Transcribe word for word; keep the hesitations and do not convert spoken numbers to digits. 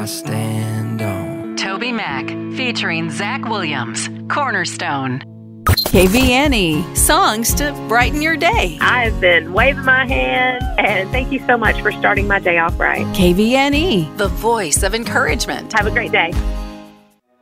I stand on. Toby Mac, featuring Zach Williams, Cornerstone. K V N E, songs to brighten your day. I've been waving my hand, and thank you so much for starting my day off right. K V N E, The voice of encouragement. Have a great day.